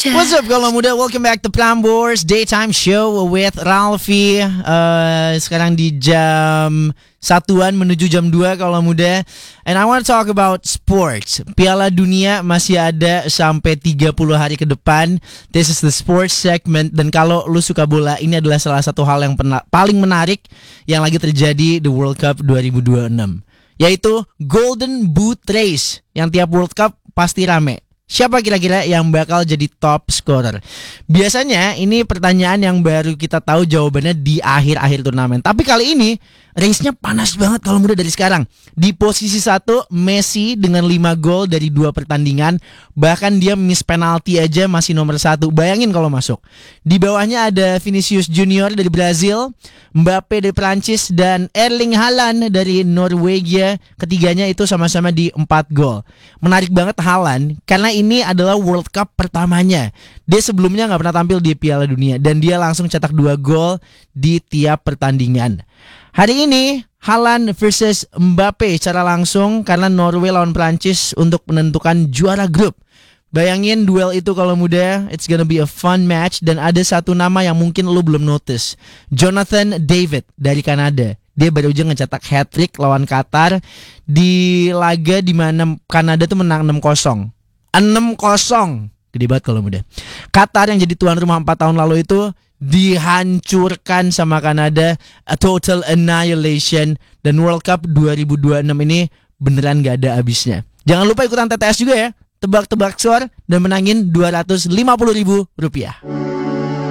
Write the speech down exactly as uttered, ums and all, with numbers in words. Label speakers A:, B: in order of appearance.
A: What's up kalau muda, welcome back to Prambors Daytime Show with Ralfi. uh, Sekarang di jam satuan menuju jam dua kalau muda. And I want to talk about sports. Piala Dunia masih ada sampai tiga puluh hari ke depan. This is the sports segment. Dan kalau lu suka bola, ini adalah salah satu hal yang pena- paling menarik yang lagi terjadi di World Cup dua ribu dua puluh enam, yaitu Golden Boot Race, yang tiap World Cup pasti rame. Siapa kira-kira yang bakal jadi top scorer? Biasanya ini pertanyaan yang baru kita tahu jawabannya di akhir-akhir turnamen. Tapi kali ini race-nya panas banget kalau muda dari sekarang. Di posisi satu Messi dengan lima gol dari dua pertandingan. Bahkan dia miss penalti aja masih nomor satu. Bayangin kalau masuk. Di bawahnya ada Vinicius Junior dari Brazil, Mbappe dari Prancis, dan Erling Haaland dari Norwegia. Ketiganya itu sama-sama di empat gol. Menarik banget Haaland karena ini adalah World Cup pertamanya. Dia sebelumnya gak pernah tampil di Piala Dunia, dan dia langsung cetak dua gol di tiap pertandingan. Hari ini Haaland versus Mbappe secara langsung karena Norway lawan Prancis untuk menentukan juara grup. Bayangin duel itu kalau muda, it's gonna be a fun match. Dan ada satu nama yang mungkin lu belum notice, Jonathan David dari Kanada. Dia baru aja ngecetak hat-trick lawan Qatar di laga di mana Kanada tuh menang enam kosong. enam kosong. Gede banget kalau muda. Qatar yang jadi tuan rumah empat tahun lalu itu dihancurkan sama Kanada, a total annihilation. Dan World Cup dua ribu dua puluh enam ini beneran gak ada habisnya. Jangan lupa ikutan T T S juga ya, tebak-tebak skor dan menangin dua ratus lima puluh ribu rupiah.